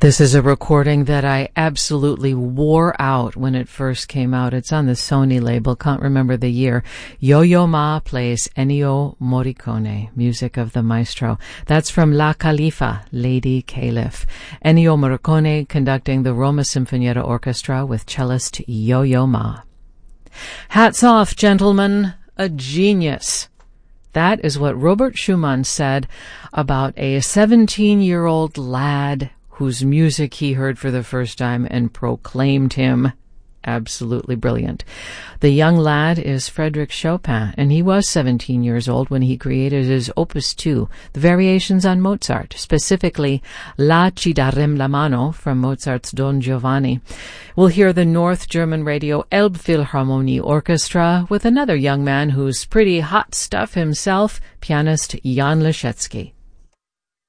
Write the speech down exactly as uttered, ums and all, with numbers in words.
This is a recording that I absolutely wore out when it first came out. It's on the Sony label, can't remember the year. Yo-Yo Ma plays Ennio Morricone, music of the maestro. That's from La Califa, Lady Caliph. Ennio Morricone conducting the Roma Sinfonietta Orchestra with cellist Yo-Yo Ma. Hats off, gentlemen, a genius. That is what Robert Schumann said about a seventeen-year-old lad whose music he heard for the first time and proclaimed him absolutely brilliant. The young lad is Frédéric Chopin, and he was seventeen years old when he created his Opus two, the variations on Mozart, specifically La Ci darem la mano from Mozart's Don Giovanni. We'll hear the North German Radio Elbphilharmonie Orchestra with another young man who's pretty hot stuff himself, pianist Jan Leschetski.